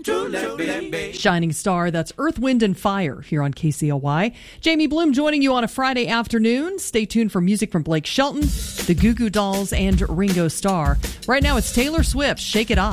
Shining Star, that's Earth, Wind, and Fire here on KCLY. Jamie Bloom joining you on a Friday afternoon. Stay tuned for music from Blake Shelton, the Goo Goo Dolls, and Ringo Starr. Right now it's Taylor Swift, Shake It Off.